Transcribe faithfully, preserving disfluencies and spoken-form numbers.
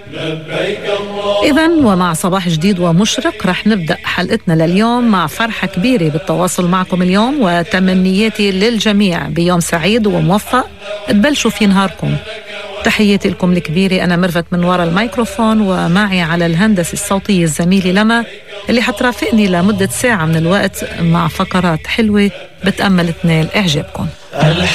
إذن ومع صباح جديد ومشرق رح نبدأ حلقتنا لليوم مع فرحة كبيرة بالتواصل معكم اليوم، وتمنياتي للجميع بيوم سعيد وموفق تبلشوا في نهاركم. تحياتي لكم الكبيرة. أنا مرفت من وراء الميكروفون، ومعي على الهندسة الصوتية الزميلة لما اللي حترافقني لمدة ساعة من الوقت مع فقرات حلوة بتأمل تنال إعجابكم.